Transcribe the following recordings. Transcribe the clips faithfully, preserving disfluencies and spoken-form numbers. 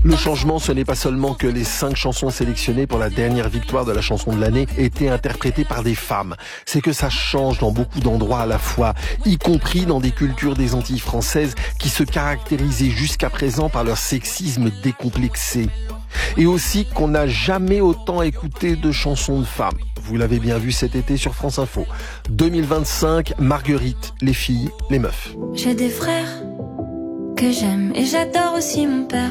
Le changement, ce n'est pas seulement que les cinq chansons sélectionnées pour la dernière victoire de la chanson de l'année étaient interprétées par des femmes. C'est que ça change dans beaucoup d'endroits à la fois, y compris dans des cultures des Antilles françaises qui se caractérisaient jusqu'à présent par leur sexisme décomplexé. Et aussi qu'on n'a jamais autant écouté de chansons de femmes. Vous l'avez bien vu cet été sur France Info. deux mille vingt-cinq, Marguerite, les filles, les meufs. J'ai des frères que j'aime et j'adore aussi mon père.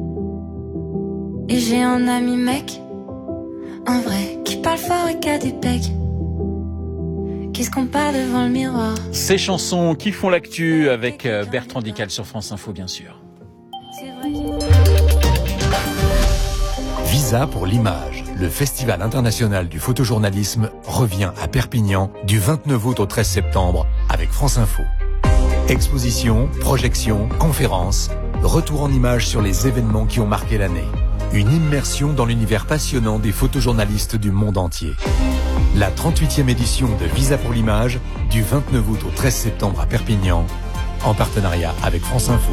Et j'ai un ami mec, un vrai, qui parle fort et qui a des pecs. Qu'est-ce qu'on parle devant le miroir? Ces chansons qui font l'actu avec Bertrand Dical sur France Info, bien sûr. C'est vrai. Visa pour l'image. Le Festival international du photojournalisme revient à Perpignan du vingt-neuf août au treize septembre avec France Info. Expositions, projections, conférences, retour en images sur les événements qui ont marqué l'année. Une immersion dans l'univers passionnant des photojournalistes du monde entier. La trente-huitième édition de Visa pour l'image du vingt-neuf août au treize septembre à Perpignan en partenariat avec France Info.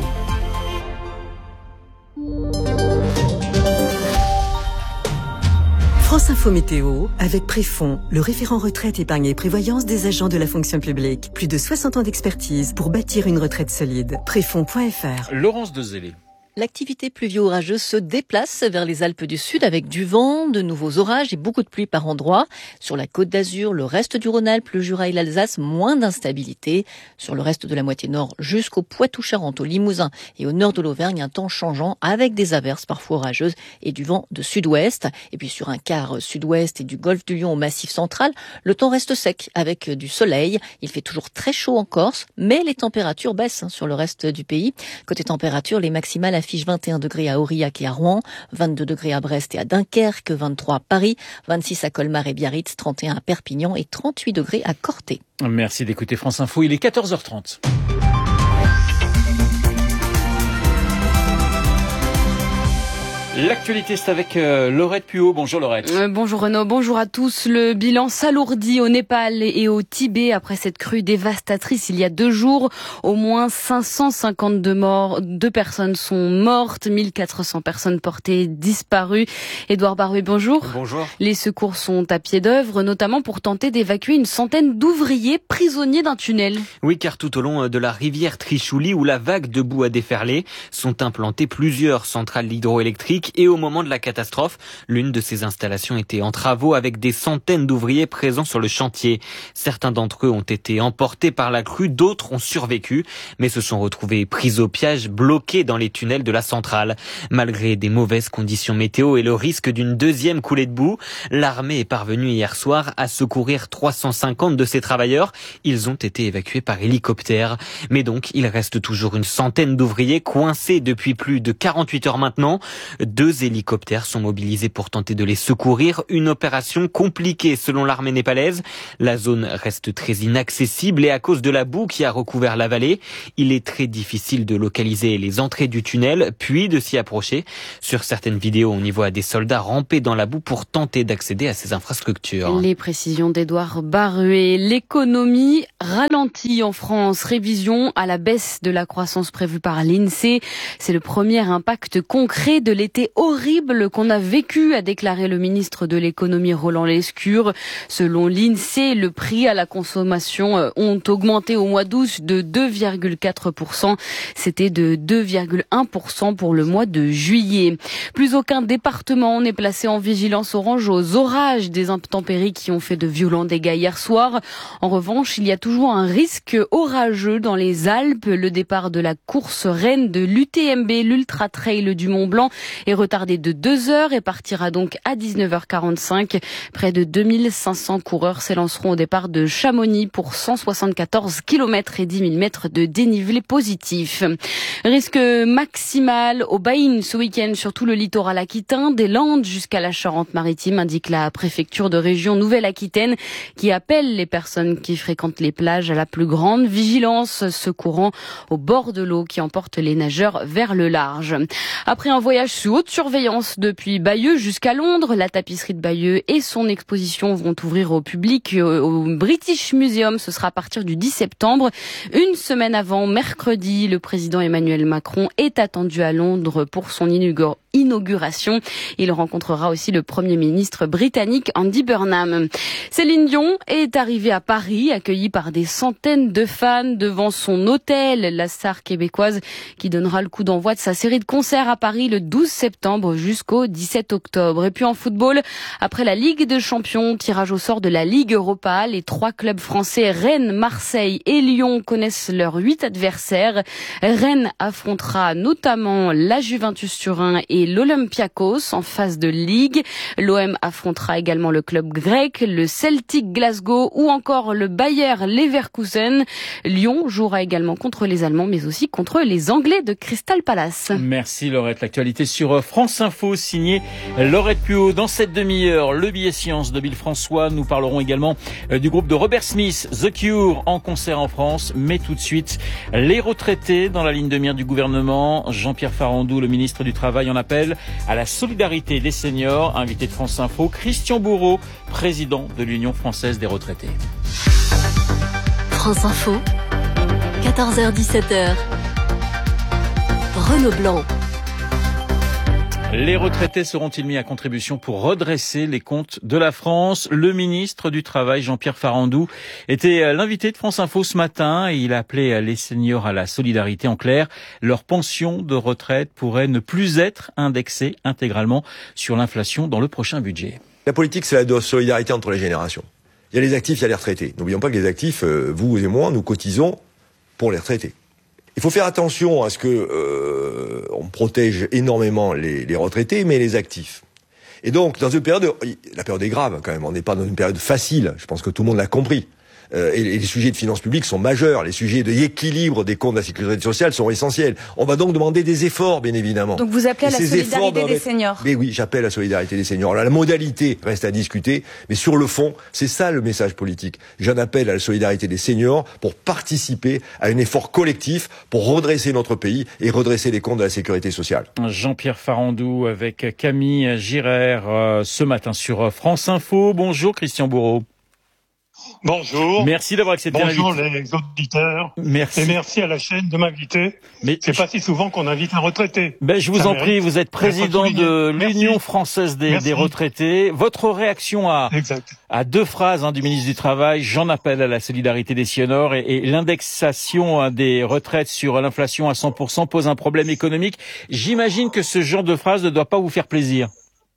France Info Météo, avec Préfond, le référent retraite, épargne et prévoyance des agents de la fonction publique. Plus de soixante ans d'expertise pour bâtir une retraite solide. Préfond point F R. Laurence Dezélé. L'activité pluvio-orageuse se déplace vers les Alpes du Sud avec du vent, de nouveaux orages et beaucoup de pluie par endroits. Sur la Côte d'Azur, le reste du Rhône-Alpes, le Jura et l'Alsace, moins d'instabilité. Sur le reste de la moitié nord jusqu'au Poitou-Charentes, au Limousin et au nord de l'Auvergne, un temps changeant avec des averses parfois orageuses et du vent de sud-ouest. Et puis sur un quart sud-ouest et du golfe du Lion au Massif central, le temps reste sec avec du soleil. Il fait toujours très chaud en Corse, mais les températures baissent sur le reste du pays. Côté température, les maximales affiche vingt et un degrés à Aurillac et à Rouen, vingt-deux degrés à Brest et à Dunkerque, vingt-trois à Paris, vingt-six à Colmar et Biarritz, trente et un à Perpignan et trente-huit degrés à Corté. Merci d'écouter France Info, il est quatorze heures trente. L'actualité, c'est avec euh, Laurette Puot. Bonjour Laurette. Euh, bonjour Renaud, bonjour à tous. Le bilan s'alourdit au Népal et au Tibet après cette crue dévastatrice il y a deux jours. Au moins cinq cent cinquante-deux morts, deux personnes sont mortes, mille quatre cents personnes portées disparues. Édouard Barouet, bonjour. Bonjour. Les secours sont à pied d'œuvre, notamment pour tenter d'évacuer une centaine d'ouvriers prisonniers d'un tunnel. Oui, car tout au long de la rivière Trichouli, où la vague de boue a déferlé, sont implantées plusieurs centrales hydroélectriques. Et au moment de la catastrophe, l'une de ces installations était en travaux avec des centaines d'ouvriers présents sur le chantier. Certains d'entre eux ont été emportés par la crue, d'autres ont survécu, mais se sont retrouvés pris au piège, bloqués dans les tunnels de la centrale. Malgré des mauvaises conditions météo et le risque d'une deuxième coulée de boue, l'armée est parvenue hier soir à secourir trois cent cinquante de ces travailleurs. Ils ont été évacués par hélicoptère. Mais donc, il reste toujours une centaine d'ouvriers coincés depuis plus de quarante-huit heures maintenant. Deux hélicoptères sont mobilisés pour tenter de les secourir. Une opération compliquée selon l'armée népalaise. La zone reste très inaccessible et à cause de la boue qui a recouvert la vallée, il est très difficile de localiser les entrées du tunnel, puis de s'y approcher. Sur certaines vidéos, on y voit des soldats ramper dans la boue pour tenter d'accéder à ces infrastructures. Les précisions d'Édouard Baruet. L'économie ralentit en France. Révision à la baisse de la croissance prévue par l'INSEE. C'est le premier impact concret de l'été horrible qu'on a vécu, a déclaré le ministre de l'économie Roland Lescure. Selon l'INSEE, le prix à la consommation ont augmenté au mois d'août de deux virgule quatre pour cent. C'était de deux virgule un pour cent pour le mois de juillet. Plus aucun département n'est placé en vigilance orange aux orages, des intempéries qui ont fait de violents dégâts hier soir. En revanche, il y a toujours un risque orageux dans les Alpes. Le départ de la course reine de l'U T M B, l'Ultra Trail du Mont Blanc, est retardé de deux heures et partira donc à dix-neuf heures quarante-cinq. Près de deux mille cinq cents coureurs s'élanceront au départ de Chamonix pour cent soixante-quatorze kilomètres et dix mille mètres de dénivelé positif. Risque maximal au Baïn ce week-end sur tout le littoral aquitain, des Landes jusqu'à la Charente-Maritime, indique la préfecture de région Nouvelle-Aquitaine, qui appelle les personnes qui fréquentent les plages à la plus grande vigilance, ce courant au bord de l'eau qui emporte les nageurs vers le large. Après un voyage sous haute surveillance depuis Bayeux jusqu'à Londres, la tapisserie de Bayeux et son exposition vont ouvrir au public au British Museum. Ce sera à partir du dix septembre. Une semaine avant, mercredi, le président Emmanuel Macron est attendu à Londres pour son inaugura- inauguration. Il rencontrera aussi le Premier ministre britannique Andy Burnham. Céline Dion est arrivée à Paris, accueillie par des centaines de fans devant son hôtel. La star québécoise qui donnera le coup d'envoi de sa série de concerts à Paris le douze septembre jusqu'au dix-sept octobre. Et puis en football, après la Ligue des Champions, tirage au sort de la Ligue Europa, les trois clubs français Rennes, Marseille et Lyon connaissent leurs huit adversaires. Rennes affrontera notamment la Juventus Turin et l'Olympiakos en phase de Ligue. L'O M affrontera également le club grec, le Celtic Glasgow ou encore le Bayer Leverkusen. Lyon jouera également contre les Allemands mais aussi contre les Anglais de Crystal Palace. Merci Laurette. L'actualité sur France Info, signée Laurette Puot. Dans cette demi-heure, le billet science de Bill François. Nous parlerons également du groupe de Robert Smith, The Cure, en concert en France. Mais tout de suite, les retraités dans la ligne de mire du gouvernement. Jean-Pierre Farandou, le ministre du Travail, en appelle à la solidarité des seniors. Invité de France Info, Christian Bourreau, président de l'Union française des retraités. France Info, quatorze heures dix-sept heures. Renaud Blanc. Les retraités seront-ils mis à contribution pour redresser les comptes de la France? Le ministre du Travail, Jean-Pierre Farandou, était l'invité de France Info ce matin et il a appelé les seniors à la solidarité. En clair, leur pension de retraite pourrait ne plus être indexée intégralement sur l'inflation dans le prochain budget. La politique, c'est la solidarité entre les générations. Il y a les actifs, il y a les retraités. N'oublions pas que les actifs, vous et moi, nous cotisons pour les retraités. Il faut faire attention à ce que euh, on protège énormément les, les retraités, mais les actifs. Et donc, dans une période, la période est grave quand même. On n'est pas dans une période facile. Je pense que tout le monde l'a compris. Euh, et, et les sujets de finances publiques sont majeurs. Les sujets de l'équilibre des comptes de la sécurité sociale sont essentiels. On va donc demander des efforts, bien évidemment. Donc vous appelez à la solidarité des seniors. Mais oui, j'appelle à la solidarité des seniors. Alors, la modalité reste à discuter, mais sur le fond, c'est ça le message politique. J'en appelle à la solidarité des seniors pour participer à un effort collectif pour redresser notre pays et redresser les comptes de la sécurité sociale. Jean-Pierre Farandou avec Camille Girard euh, ce matin sur France Info. Bonjour Christian Bourreau. Bonjour. Merci d'avoir accepté l'invitation. Bonjour les auditeurs. Merci. Et merci à la chaîne de m'inviter. Mais c'est je... pas si souvent qu'on invite un retraité. Ben, je vous Ça en prie, vous êtes président de l'Union française des, des retraités. Votre réaction à, à deux phrases hein, du ministre du Travail, j'en appelle à la solidarité des seniors et, et l'indexation hein, des retraites sur l'inflation à cent pour cent pose un problème économique. J'imagine que ce genre de phrase ne doit pas vous faire plaisir.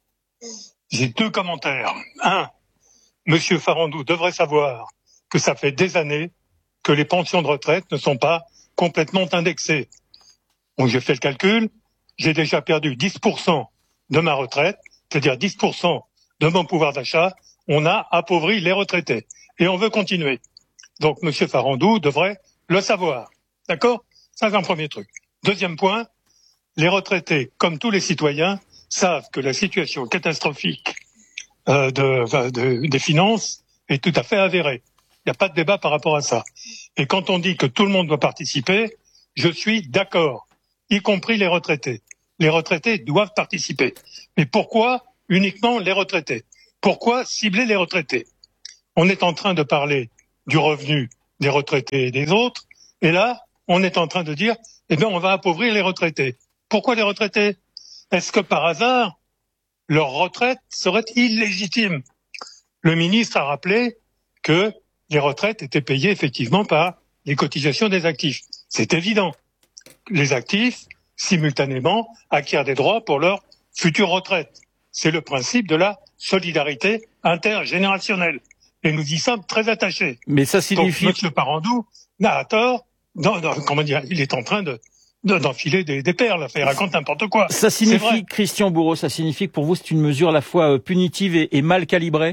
J'ai deux commentaires. Un. Monsieur Farandou devrait savoir que ça fait des années que les pensions de retraite ne sont pas complètement indexées. Donc j'ai fait le calcul, j'ai déjà perdu dix pour cent de ma retraite, c'est-à-dire dix pour cent de mon pouvoir d'achat. On a appauvri les retraités et on veut continuer. Donc Monsieur Farandou devrait le savoir. D'accord ? Ça c'est un premier truc. Deuxième point, les retraités, comme tous les citoyens, savent que la situation catastrophique Euh, de, de, des finances est tout à fait avérée. Il n'y a pas de débat par rapport à ça. Et quand on dit que tout le monde doit participer, je suis d'accord, y compris les retraités. Les retraités doivent participer. Mais pourquoi uniquement les retraités ? Pourquoi cibler les retraités ? On est en train de parler du revenu des retraités et des autres, et là, on est en train de dire, eh bien, on va appauvrir les retraités. Pourquoi les retraités ? Est-ce que par hasard, leur retraite serait illégitime? Le ministre a rappelé que les retraites étaient payées effectivement par les cotisations des actifs. C'est évident. Les actifs, simultanément, acquièrent des droits pour leur future retraite. C'est le principe de la solidarité intergénérationnelle. Et nous y sommes très attachés. Mais ça signifie... Donc, M. Farandou n'a tort, non, non, comment dire, il est en train de d'enfiler des, des perles, il raconte n'importe quoi. Ça signifie, Christian Bourreau, ça signifie que pour vous c'est une mesure à la fois punitive et, et mal calibrée?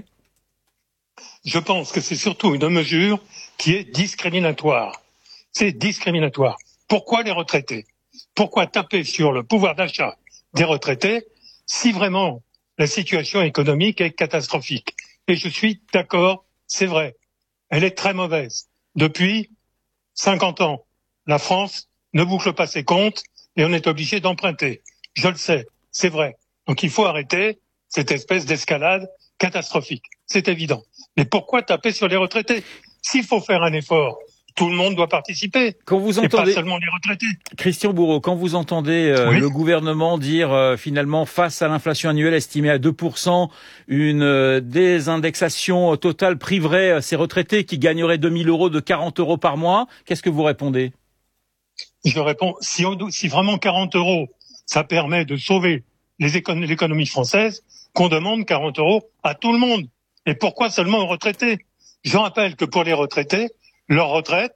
Je pense que c'est surtout une mesure qui est discriminatoire. C'est discriminatoire. Pourquoi les retraités? Pourquoi taper sur le pouvoir d'achat des retraités si vraiment la situation économique est catastrophique? Et je suis d'accord, c'est vrai. Elle est très mauvaise. Depuis cinquante ans, la France ne boucle pas ses comptes et on est obligé d'emprunter. Je le sais, c'est vrai. Donc il faut arrêter cette espèce d'escalade catastrophique. C'est évident. Mais pourquoi taper sur les retraités? S'il faut faire un effort tout le monde doit participer. Quand vous entendez, et pas seulement les retraités. Christian Bourreau, quand vous entendez euh, oui. le gouvernement dire euh, finalement face à l'inflation annuelle estimée à deux pour cent, une euh, désindexation totale priverait euh, ces retraités qui gagneraient deux mille euros de quarante euros par mois, qu'est-ce que vous répondez? Je réponds, si, on, si vraiment quarante euros, ça permet de sauver les écon- l'économie française, qu'on demande quarante euros à tout le monde. Et pourquoi seulement aux retraités? Je rappelle que pour les retraités, leur retraite,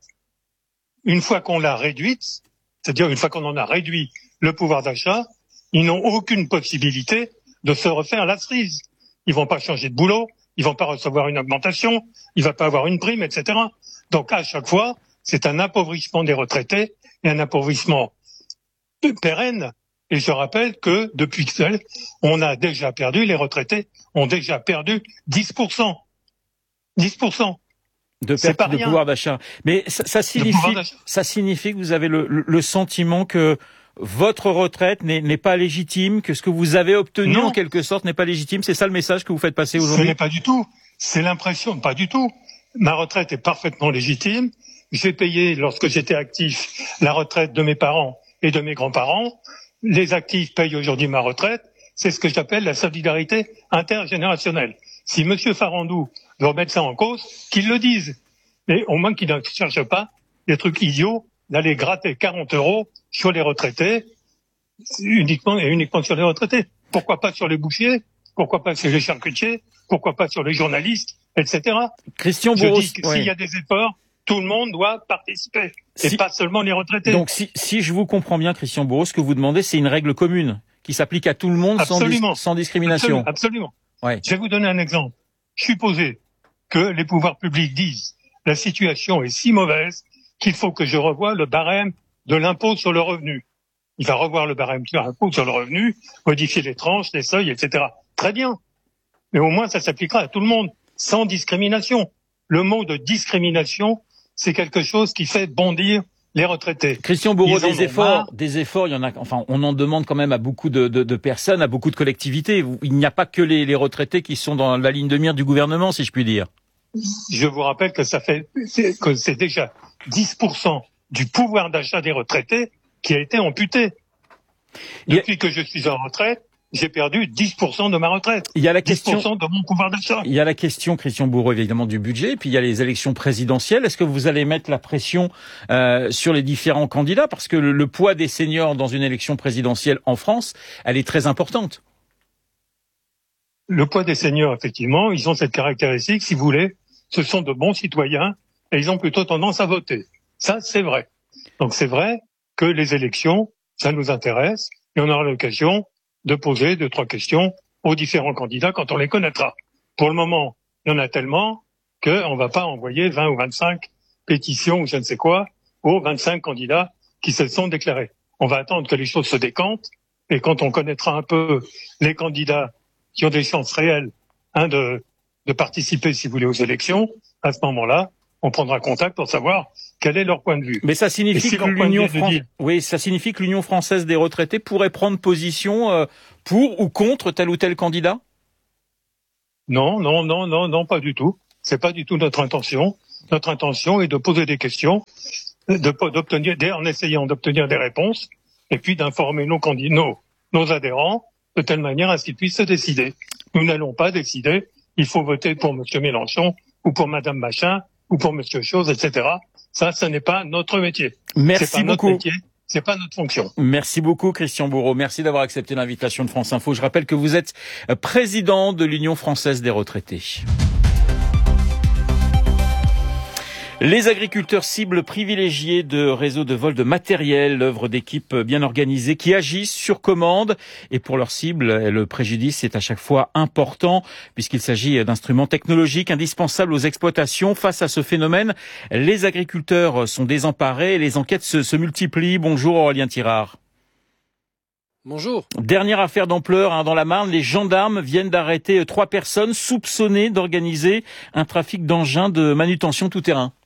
une fois qu'on l'a réduite, c'est-à-dire une fois qu'on en a réduit le pouvoir d'achat, ils n'ont aucune possibilité de se refaire la cerise. Ils vont pas changer de boulot, ils vont pas recevoir une augmentation, ils vont pas avoir une prime, et cetera. Donc à chaque fois, c'est un appauvrissement des retraités et un appauvrissement pérenne. Et je rappelle que depuis que on a déjà perdu, les retraités ont déjà perdu dix pour cent. dix pour cent. De perte de pouvoir d'achat. Mais ça, ça signifie, ça signifie que vous avez le, le, le sentiment que votre retraite n'est, n'est pas légitime, que ce que vous avez obtenu non. en quelque sorte n'est pas légitime. C'est ça le message que vous faites passer aujourd'hui? Ce n'est pas du tout. C'est l'impression, pas du tout. Ma retraite est parfaitement légitime. J'ai payé, lorsque j'étais actif, la retraite de mes parents et de mes grands-parents. Les actifs payent aujourd'hui ma retraite. C'est ce que j'appelle la solidarité intergénérationnelle. Si M. Farandou veut remettre ça en cause, qu'il le dise. Mais au moins qu'il ne cherche pas des trucs idiots d'aller gratter quarante euros sur les retraités, uniquement et uniquement sur les retraités. Pourquoi pas sur les bouchers? Pourquoi pas sur les charcutiers? Pourquoi pas sur les journalistes, et cetera. Christian Je Bourreau, dis que ouais. s'il y a des efforts, tout le monde doit participer, si, et pas seulement les retraités. Donc si, si je vous comprends bien, Christian Bourreau, ce que vous demandez, c'est une règle commune qui s'applique à tout le monde sans, dis- sans discrimination. Absolument. Absolument. Ouais. Je vais vous donner un exemple. Supposez que les pouvoirs publics disent la situation est si mauvaise qu'il faut que je revoie le barème de l'impôt sur le revenu. Il va revoir le barème de l'impôt sur le revenu, modifier les tranches, les seuils, et cetera. Très bien. Mais au moins, ça s'appliquera à tout le monde, sans discrimination. Le mot de discrimination, c'est quelque chose qui fait bondir les retraités. Christian Bourreau, des efforts, des efforts, il y en a, enfin, on en demande quand même à beaucoup de, de, de personnes, à beaucoup de collectivités. Il n'y a pas que les, les retraités qui sont dans la ligne de mire du gouvernement, si je puis dire. Je vous rappelle que ça fait, que c'est déjà dix pour cent du pouvoir d'achat des retraités qui a été amputé. Depuis a... que je suis en retraite, j'ai perdu dix pour cent de ma retraite. Il y a la question, dix pour cent de mon pouvoir d'achat. Il y a la question, Christian Bourreau, évidemment, du budget, puis il y a les élections présidentielles. Est-ce que vous allez mettre la pression euh, sur les différents candidats? Parce que le, le poids des seniors dans une élection présidentielle en France, elle est très importante. Le poids des seniors, effectivement, ils ont cette caractéristique, si vous voulez, ce sont de bons citoyens et ils ont plutôt tendance à voter. Ça, c'est vrai. Donc c'est vrai que les élections, ça nous intéresse et on aura l'occasion de poser deux, trois questions aux différents candidats quand on les connaîtra. Pour le moment, il y en a tellement qu'on ne va pas envoyer vingt ou vingt-cinq pétitions ou je ne sais quoi aux vingt-cinq candidats qui se sont déclarés. On va attendre que les choses se décantent et quand on connaîtra un peu les candidats qui ont des chances réelles hein, de, de participer, si vous voulez, aux élections, à ce moment-là, on prendra contact pour savoir quel est leur point de vue. Mais ça signifie si que l'Union Fran... dire... oui, ça signifie que l'Union française des retraités pourrait prendre position euh, pour ou contre tel ou tel candidat? Non, non, non, non, non, pas du tout. C'est pas du tout notre intention. Notre intention est de poser des questions, de, d'obtenir, en essayant d'obtenir des réponses, et puis d'informer nos candidats, nos, nos adhérents, de telle manière à ce qu'ils puissent se décider. Nous n'allons pas décider. Il faut voter pour M. Mélenchon ou pour Mme Machin ou pour M. Chose, et cetera. Ça, ce n'est pas notre métier. Merci c'est pas beaucoup. Notre métier, c'est pas notre fonction. Merci beaucoup, Christian Bourreau. Merci d'avoir accepté l'invitation de France Info. Je rappelle que vous êtes président de l'Union française des retraités. Les agriculteurs cibles privilégiés de réseaux de vol de matériel, l'œuvre d'équipes bien organisées qui agissent sur commande. Et pour leur cible, le préjudice est à chaque fois important puisqu'il s'agit d'instruments technologiques indispensables aux exploitations. Face à ce phénomène, les agriculteurs sont désemparés et les enquêtes se, se multiplient. Bonjour Aurélien Tirard. Bonjour. Dernière affaire d'ampleur hein, dans la Marne, les gendarmes viennent d'arrêter trois personnes soupçonnées d'organiser un trafic d'engins de manutention tout-terrain.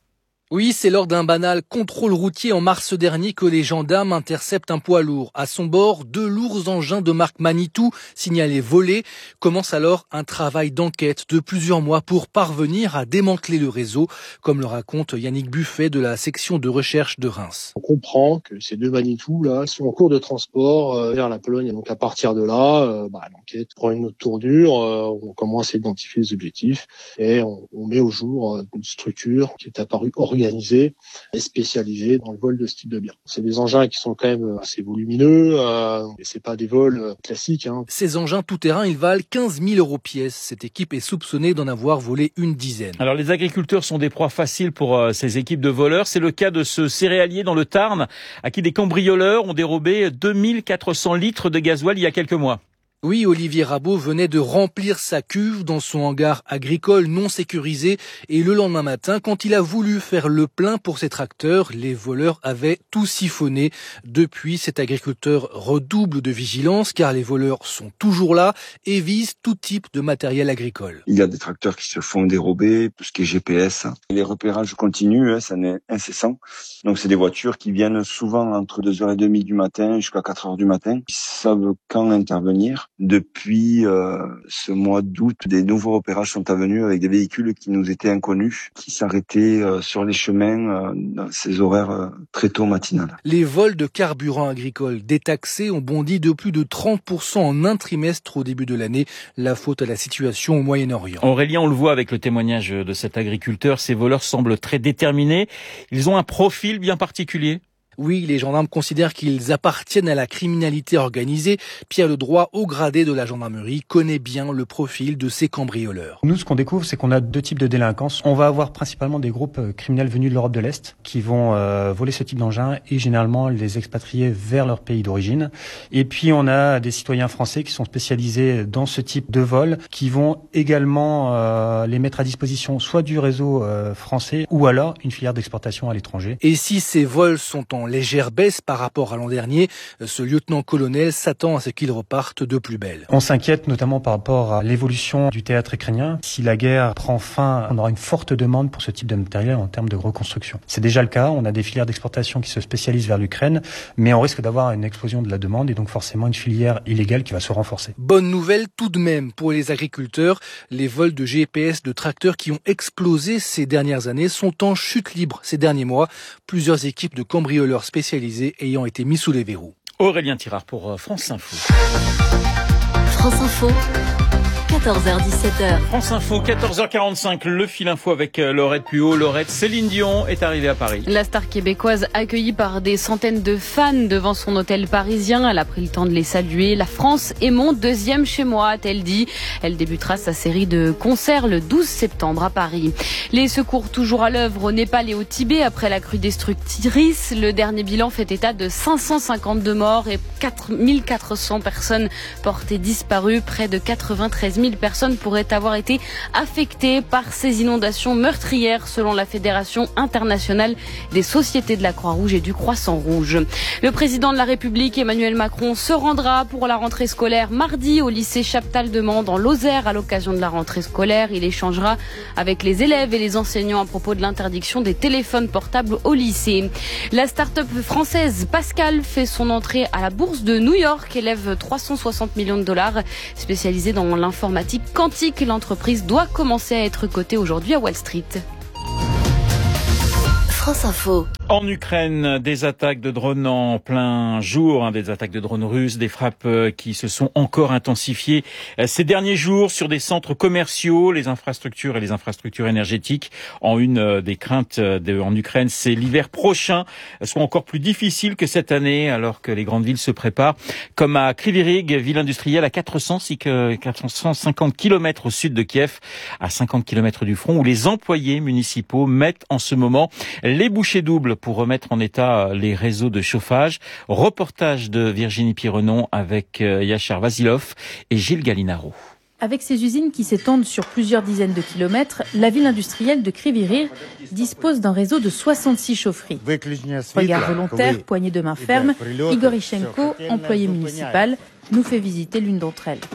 Oui, c'est lors d'un banal contrôle routier en mars dernier que les gendarmes interceptent un poids lourd. À son bord, deux lourds engins de marque Manitou, signalés volés. Commence alors un travail d'enquête de plusieurs mois pour parvenir à démanteler le réseau, comme le raconte Yannick Buffet de la section de recherche de Reims. On comprend que ces deux Manitou là sont en cours de transport euh, vers la Pologne. Et donc à partir de là, euh, bah, l'enquête prend une autre tournure. Euh, on commence à identifier les objectifs et on, on met au jour euh, une structure qui est apparue organisée et spécialisée dans le vol de ce type de biens. C'est des engins qui sont quand même assez volumineux, euh, et c'est pas des vols classiques. Hein. Ces engins tout-terrain, ils valent quinze mille euros pièce. Cette équipe est soupçonnée d'en avoir volé une dizaine. Alors les agriculteurs sont des proies faciles pour euh, ces équipes de voleurs. C'est le cas de ce céréalier dans le Tarn, à qui des cambrioleurs ont dérobé deux mille quatre cents litres de gasoil il y a quelques mois. Oui, Olivier Rabot venait de remplir sa cuve dans son hangar agricole non sécurisé et le lendemain matin, quand il a voulu faire le plein pour ses tracteurs, les voleurs avaient tout siphonné. Depuis, cet agriculteur redouble de vigilance car les voleurs sont toujours là et visent tout type de matériel agricole. Il y a des tracteurs qui se font dérober, tout ce qui est G P S. Les repérages continuent, ça n'est incessant. Donc c'est des voitures qui viennent souvent entre deux heures trente du matin jusqu'à quatre heures du matin. Ils savent quand intervenir. Depuis euh, ce mois d'août, des nouveaux repérages sont venus avec des véhicules qui nous étaient inconnus, qui s'arrêtaient euh, sur les chemins euh, dans ces horaires euh, très tôt matinales. Les vols de carburant agricole détaxés ont bondi de plus de trente pour cent en un trimestre au début de l'année. La faute à la situation au Moyen-Orient. Aurélien, on le voit avec le témoignage de cet agriculteur, ces voleurs semblent très déterminés. Ils ont un profil bien particulier. Oui, les gendarmes considèrent qu'ils appartiennent à la criminalité organisée. Pierre Ledroit, haut gradé de la gendarmerie, connaît bien le profil de ces cambrioleurs. Nous, ce qu'on découvre, c'est qu'on a deux types de délinquance. On va avoir principalement des groupes criminels venus de l'Europe de l'Est qui vont euh, voler ce type d'engins et généralement les expatrier vers leur pays d'origine. Et puis, on a des citoyens français qui sont spécialisés dans ce type de vol, qui vont également euh, les mettre à disposition soit du réseau euh, français ou alors une filière d'exportation à l'étranger. Et si ces vols sont en légère baisse par rapport à l'an dernier, ce lieutenant-colonel s'attend à ce qu'ils repartent de plus belle. On s'inquiète notamment par rapport à l'évolution du théâtre ukrainien. Si la guerre prend fin, on aura une forte demande pour ce type de matériel en termes de reconstruction. C'est déjà le cas, on a des filières d'exportation qui se spécialisent vers l'Ukraine, mais on risque d'avoir une explosion de la demande et donc forcément une filière illégale qui va se renforcer. Bonne nouvelle tout de même pour les agriculteurs. Les vols de G P S de tracteurs qui ont explosé ces dernières années sont en chute libre ces derniers mois. Plusieurs équipes de cambrioleurs spécialisés ayant été mis sous les verrous. Aurélien Tirard pour France Info. France Info. quatorze heures dix-sept heures. France Info, quatorze heures quarante-cinq, le fil info avec Laurette Puot. Laurette, Céline Dion est arrivée à Paris. La star québécoise, accueillie par des centaines de fans devant son hôtel parisien, elle a pris le temps de les saluer. La France est mon deuxième chez moi, a-t-elle dit. Elle débutera sa série de concerts le douze septembre à Paris. Les secours toujours à l'œuvre au Népal et au Tibet après la crue destructrice. Le dernier bilan fait état de cinq cent cinquante-deux morts et quatre mille quatre cents personnes portées disparues. Près de quatre-vingt-treize mille personnes pourraient avoir été affectées par ces inondations meurtrières selon la Fédération internationale des sociétés de la Croix-Rouge et du Croissant-Rouge. Le président de la République, Emmanuel Macron, se rendra pour la rentrée scolaire mardi au lycée Chaptal-de-Mende en Lozère à l'occasion de la rentrée scolaire. Il échangera avec les élèves et les enseignants à propos de l'interdiction des téléphones portables au lycée. La start-up française Pascal fait son entrée à la bourse de New York, élève trois cent soixante millions de dollars, spécialisée dans l'informatique quantique. L'entreprise doit commencer à être cotée aujourd'hui à Wall Street. France Info. En Ukraine, des attaques de drones en plein jour, hein, des attaques de drones russes, des frappes qui se sont encore intensifiées ces derniers jours sur des centres commerciaux, les infrastructures et les infrastructures énergétiques. En une des craintes de, en Ukraine, c'est l'hiver prochain soit encore plus difficile que cette année, alors que les grandes villes se préparent, comme à Kryvyi Rih, ville industrielle à quatre cent cinquante kilomètres au sud de Kiev, à cinquante kilomètres du front, où les employés municipaux mettent en ce moment les bouchées doubles pour remettre en état les réseaux de chauffage. Reportage de Virginie Pirenon avec Yachar Vasilov et Gilles Gallinaro. Avec ses usines qui s'étendent sur plusieurs dizaines de kilomètres, la ville industrielle de Kryvyi Rih dispose d'un réseau de soixante-six chaufferies. Regard volontaire, poignée de main ferme, Igor Ichenko, employé municipal, nous fait visiter l'une d'entre elles.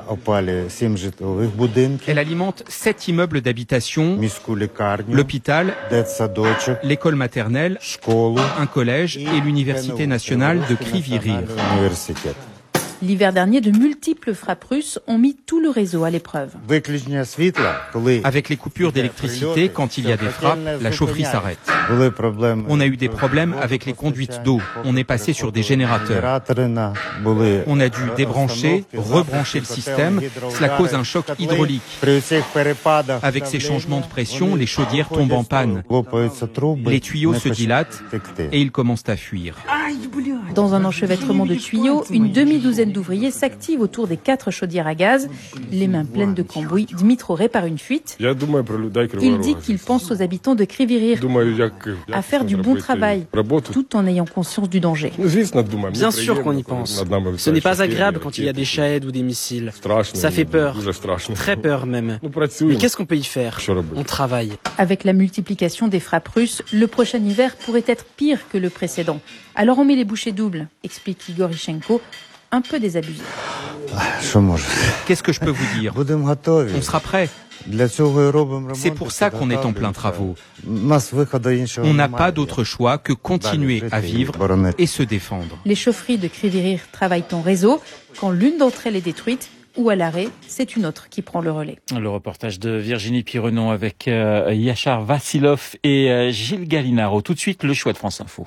Elle alimente sept immeubles d'habitation, l'hôpital, l'école maternelle, un collège et l'université nationale de Kryvyi Rih. L'hiver dernier, de multiples frappes russes ont mis tout le réseau à l'épreuve. Avec les coupures d'électricité, quand il y a des frappes, la chaufferie s'arrête. On a eu des problèmes avec les conduites d'eau. On est passé sur des générateurs. On a dû débrancher, rebrancher le système. Cela cause un choc hydraulique. Avec ces changements de pression, les chaudières tombent en panne. Les tuyaux se dilatent et ils commencent à fuir. Dans un enchevêtrement de tuyaux, une demi-douzaine d'ouvriers s'activent autour des quatre chaudières à gaz, les mains pleines de cambouis. Dmitro répare une fuite. Il dit qu'il pense aux habitants de Kryvyi Rih, à faire du bon travail, tout en ayant conscience du danger. Bien sûr qu'on y pense. Ce n'est pas agréable quand il y a des shaheds ou des missiles. Ça fait peur, très peur même. Mais qu'est-ce qu'on peut y faire? On travaille. Avec la multiplication des frappes russes, le prochain hiver pourrait être pire que le précédent. Alors on met les bouchées doubles, explique Igor Ichenko, un peu désabusé. Qu'est-ce que je peux vous dire? On sera prêt. C'est pour ça qu'on est en plein travaux. On n'a pas d'autre choix que continuer à vivre et se défendre. Les chaufferies de Kryvyi Rih travaillent en réseau. Quand l'une d'entre elles est détruite ou à l'arrêt, c'est une autre qui prend le relais. Le reportage de Virginie Pirenon avec euh, Yachar Vassilov et euh, Gilles Gallinaro. Tout de suite, le choix de France Info.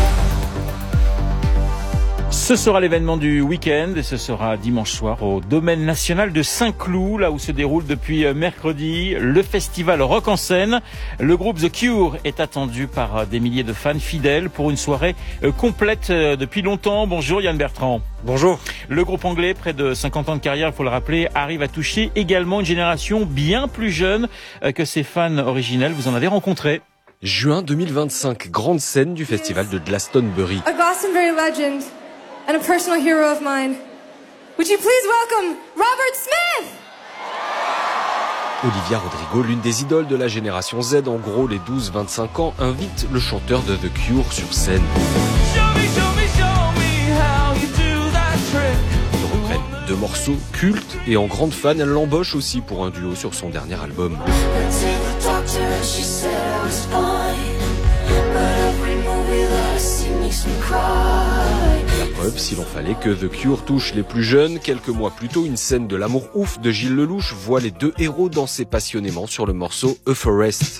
Ce sera l'événement du week-end et ce sera dimanche soir au domaine national de Saint-Cloud, là où se déroule depuis mercredi le festival Rock en scène. Le groupe The Cure est attendu par des milliers de fans fidèles pour une soirée complète depuis longtemps. Bonjour Yann Bertrand. Bonjour. Le groupe anglais, près de cinquante ans de carrière, il faut le rappeler, arrive à toucher également une génération bien plus jeune que ses fans originels. Vous en avez rencontré. Juin deux mille vingt-cinq, grande scène du festival de Glastonbury. A Glastonbury legend. And a personal hero of mine. Would you please welcome Robert Smith? Olivia Rodrigo, l'une des idoles de la génération Z, en gros les douze vingt-cinq ans, invite le chanteur de The Cure sur scène. Ils reprennent deux morceaux cultes et en grande fan, elle l'embauche aussi pour un duo sur son dernier album. La preuve, s'il en fallait, que The Cure touche les plus jeunes. Quelques mois plus tôt, une scène de l'amour ouf de Gilles Lelouch voit les deux héros danser passionnément sur le morceau A Forest.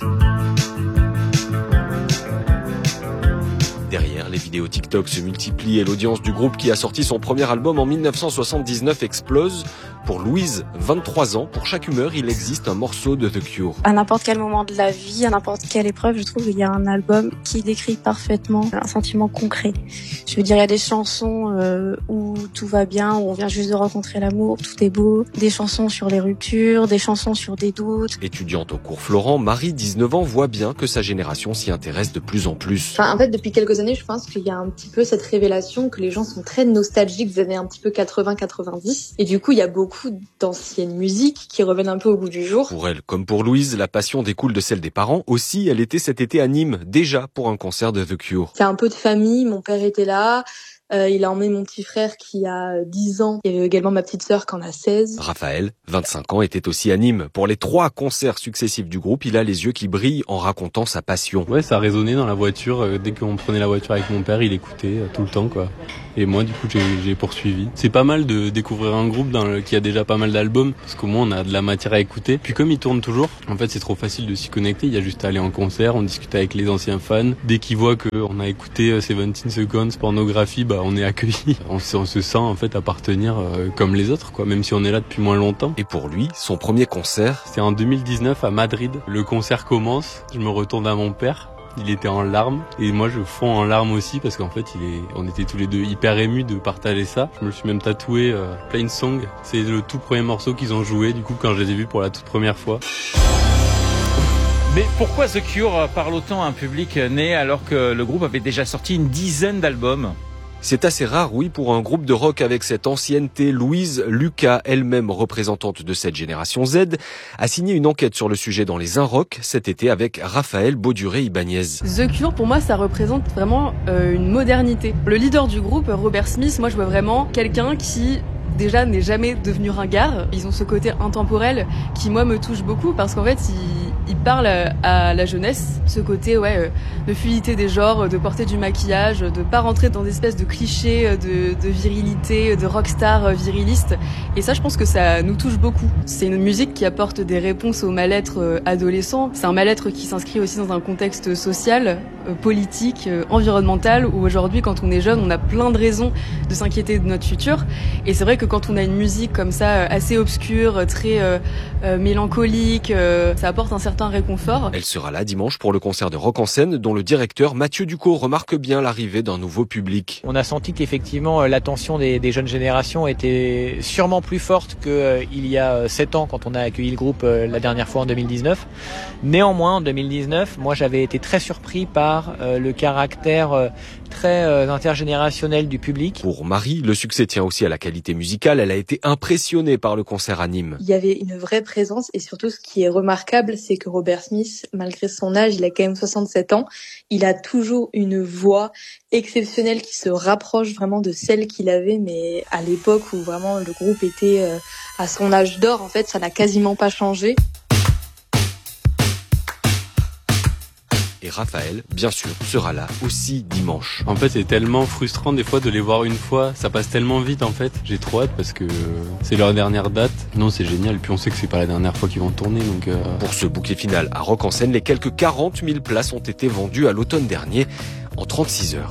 Derrière, les vidéos TikTok se multiplient et l'audience du groupe qui a sorti son premier album en mille neuf cent soixante-dix-neuf explose. Pour Louise, vingt-trois ans, pour chaque humeur, il existe un morceau de The Cure. À n'importe quel moment de la vie, à n'importe quelle épreuve, je trouve qu'il y a un album qui décrit parfaitement un sentiment concret. Je veux dire, il y a des chansons euh, où tout va bien, où on vient juste de rencontrer l'amour, tout est beau. Des chansons sur les ruptures, des chansons sur des doutes. Étudiante au cours Florent, Marie, dix-neuf ans, voit bien que sa génération s'y intéresse de plus en plus. Enfin, en fait, depuis quelques années, je pense qu'il y a un petit peu cette révélation que les gens sont très nostalgiques des années un petit peu quatre-vingts quatre-vingt-dix. Et du coup, il y a beaucoup d'anciennes musiques qui reviennent un peu au goût du jour. Pour elle, comme pour Louise, la passion découle de celle des parents. Aussi, elle était cet été à Nîmes, déjà pour un concert de The Cure. C'est un peu de famille, mon père était là. Euh, il a emmené mon petit frère qui a dix ans. Il y avait également ma petite sœur qui en a seize. Raphaël, vingt-cinq ans, était aussi à Nîmes. Pour les trois concerts successifs du groupe, il a les yeux qui brillent en racontant sa passion. Ouais, ça résonnait dans la voiture. Dès qu'on prenait la voiture avec mon père, il écoutait tout le temps, quoi. Et moi, du coup, j'ai, j'ai poursuivi. C'est pas mal de découvrir un groupe dans le, qui a déjà pas mal d'albums, parce qu'au moins on a de la matière à écouter. Puis comme il tourne toujours, en fait, c'est trop facile de s'y connecter. Il y a juste à aller en concert, on discute avec les anciens fans. Dès qu'ils voient qu'on a écouté Seventeen Seconds, Pornographie, bah on est accueillis. On se, on se sent en fait appartenir euh, comme les autres, quoi, même si on est là depuis moins longtemps. Et pour lui, son premier concert, c'est en deux mille dix-neuf à Madrid. Le concert commence, je me retourne à mon père. Il était en larmes et moi je fonds en larmes aussi parce qu'en fait il est, on était tous les deux hyper émus de partager ça. Je me suis même tatoué euh, Plain Song. C'est le tout premier morceau qu'ils ont joué du coup quand je les ai vus pour la toute première fois. Mais pourquoi The Cure parle autant à un public né alors que le groupe avait déjà sorti une dizaine d'albums ? C'est assez rare, oui, pour un groupe de rock avec cette ancienneté. Louise Lucas, elle-même représentante de cette génération Z, a signé une enquête sur le sujet dans les Inrocks cet été avec Raphaël Bauduré-Ibanez. The Cure, pour moi, ça représente vraiment euh, une modernité. Le leader du groupe, Robert Smith, moi je vois vraiment quelqu'un qui... déjà n'est jamais devenu ringard. Ils ont ce côté intemporel qui moi me touche beaucoup parce qu'en fait ils, ils parlent à la jeunesse, ce côté ouais de fluidité des genres, de porter du maquillage, de pas rentrer dans des espèces de clichés de, de virilité, de rockstar viriliste. Et ça je pense que ça nous touche beaucoup. C'est une musique qui apporte des réponses au mal-être adolescent. C'est un mal-être qui s'inscrit aussi dans un contexte social, politique, environnemental où aujourd'hui quand on est jeune on a plein de raisons de s'inquiéter de notre futur. Et c'est vrai que quand on a une musique comme ça, assez obscure, très euh, euh, mélancolique, euh, ça apporte un certain réconfort. Elle sera là dimanche pour le concert de Rock en scène, dont le directeur Mathieu Ducot remarque bien l'arrivée d'un nouveau public. On a senti qu'effectivement l'attention des, des jeunes générations était sûrement plus forte qu'il euh, y a sept ans quand on a accueilli le groupe euh, la dernière fois en deux mille dix-neuf. Néanmoins, en deux mille dix-neuf, moi j'avais été très surpris par euh, le caractère euh, très euh, intergénérationnel du public. Pour Marie, le succès tient aussi à la qualité musicale. Elle a été impressionnée par le concert à Nîmes. Il y avait une vraie présence et surtout ce qui est remarquable, c'est que Robert Smith, malgré son âge, il a quand même soixante-sept ans, il a toujours une voix exceptionnelle qui se rapproche vraiment de celle qu'il avait, mais à l'époque où vraiment le groupe était à son âge d'or, en fait, ça n'a quasiment pas changé. Et Raphaël, bien sûr, sera là aussi dimanche. En fait, c'est tellement frustrant des fois de les voir une fois. Ça passe tellement vite en fait. J'ai trop hâte parce que c'est leur dernière date. Non, c'est génial. Puis on sait que c'est pas la dernière fois qu'ils vont tourner. Donc euh... Pour ce bouquet final à Rock en scène, les quelques quarante mille places ont été vendues à l'automne dernier en trente-six heures.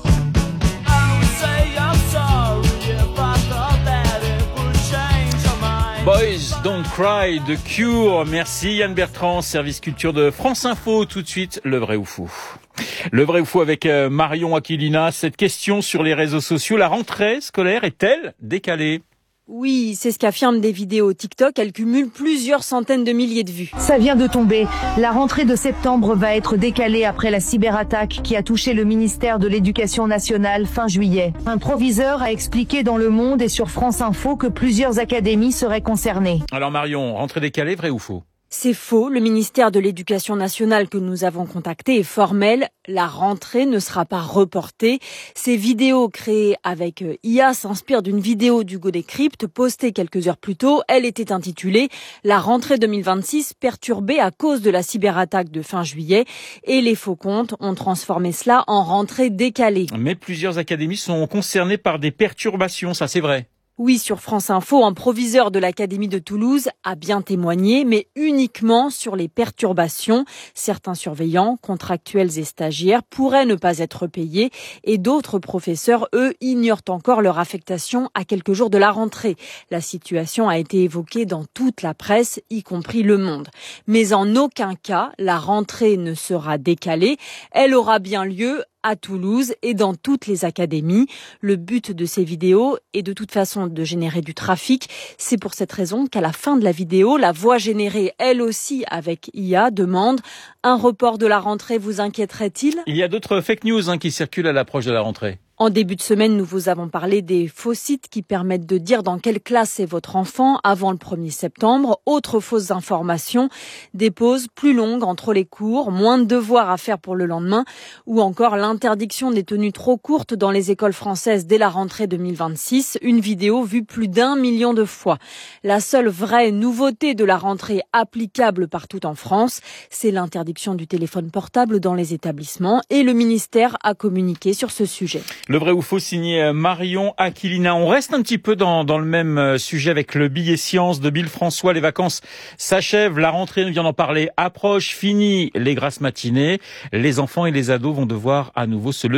Boys Don't Cry, The Cure. Merci Yann Bertrand, service culture de France Info. Tout de suite, le vrai ou faux. Le vrai ou faux avec Marion Aquilina. Cette question sur les réseaux sociaux, la rentrée scolaire est-elle décalée ? Oui, c'est ce qu'affirment des vidéos TikTok. Elles cumulent plusieurs centaines de milliers de vues. Ça vient de tomber. La rentrée de septembre va être décalée après la cyberattaque qui a touché le ministère de l'Éducation nationale fin juillet. Un proviseur a expliqué dans Le Monde et sur France Info que plusieurs académies seraient concernées. Alors Marion, rentrée décalée, vrai ou faux ? C'est faux. Le ministère de l'Éducation nationale que nous avons contacté est formel. La rentrée ne sera pas reportée. Ces vidéos créées avec I A s'inspirent d'une vidéo d'Hugo Décrypte postée quelques heures plus tôt. Elle était intitulée « La rentrée deux mille vingt-six perturbée à cause de la cyberattaque de fin juillet ». Et les faux comptes ont transformé cela en rentrée décalée. Mais plusieurs académies sont concernées par des perturbations, ça c'est vrai. Oui, sur France Info, un proviseur de l'Académie de Toulouse a bien témoigné, mais uniquement sur les perturbations. Certains surveillants, contractuels et stagiaires, pourraient ne pas être payés et d'autres professeurs, eux, ignorent encore leur affectation à quelques jours de la rentrée. La situation a été évoquée dans toute la presse, y compris Le Monde. Mais en aucun cas, la rentrée ne sera décalée. Elle aura bien lieu à Toulouse et dans toutes les académies. Le but de ces vidéos est de toute façon de générer du trafic. C'est pour cette raison qu'à la fin de la vidéo, la voix générée, elle aussi avec I A, demande « Un report de la rentrée vous inquiéterait-il » Il y a d'autres fake news hein, qui circulent à l'approche de la rentrée. En début de semaine, nous vous avons parlé des faux sites qui permettent de dire dans quelle classe est votre enfant avant le premier septembre. Autre fausses informations, des pauses plus longues entre les cours, moins de devoirs à faire pour le lendemain ou encore l'interdiction des tenues trop courtes dans les écoles françaises dès la rentrée deux mille vingt-six. Une vidéo vue plus d'un million de fois. La seule vraie nouveauté de la rentrée applicable partout en France, c'est l'interdiction du téléphone portable dans les établissements et le ministère a communiqué sur ce sujet. Le vrai ou faux signé Marion Aquilina. On reste un petit peu dans, dans le même sujet avec le billet science de Bill François. Les vacances s'achèvent, la rentrée, on vient d'en parler, approche, fini les grasses matinées. Les enfants et les ados vont devoir à nouveau se lever.